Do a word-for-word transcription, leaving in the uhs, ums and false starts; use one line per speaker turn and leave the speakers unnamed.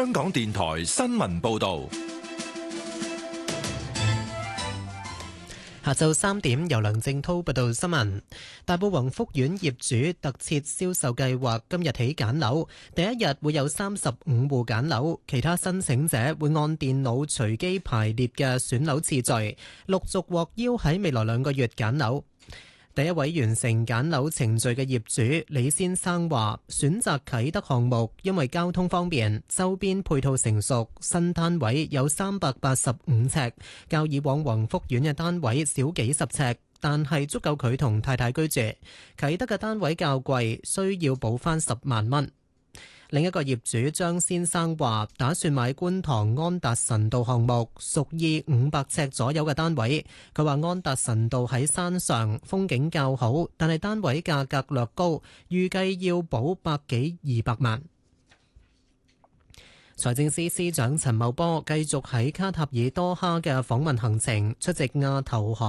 香港電台新聞報道。
下晝三點，由梁正滔報道新聞。大埔宏福苑業主特設銷售計劃今日起揀樓，第一日會有三十五戶揀樓，其他申請者會按電腦隨機排列嘅選樓次序，陸續獲邀喺未來兩個月揀樓。第一位完成揀樓程序嘅業主李先生話：選擇啟德項目，因為交通方便，周邊配套成熟，新單位有三百八十五尺，較以往宏福苑嘅單位少幾十尺，但係足夠佢同太太居住。啟德嘅單位較貴，需要補翻十萬蚊。另一個業主張先生話：打算買觀塘安達臣道項目，屬意五百尺左右嘅單位。佢話安達臣道喺山上，風景較好，但係單位價格略高，預計要補百幾二百萬。財政司司長陳茂波繼續喺卡塔爾多哈嘅訪問行程，出席亞投行